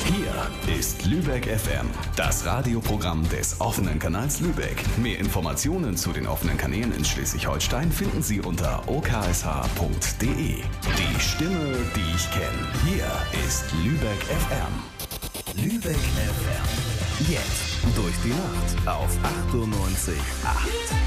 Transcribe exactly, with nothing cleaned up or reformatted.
Hier ist Lübeck F M, das Radioprogramm des offenen Kanals Lübeck. Mehr Informationen zu den offenen Kanälen in Schleswig-Holstein finden Sie unter o k s h punkt d e. Die Stimme, die ich kenne. Hier ist Lübeck F M. Lübeck F M. Jetzt durch die Nacht auf achtundneunzig Komma acht.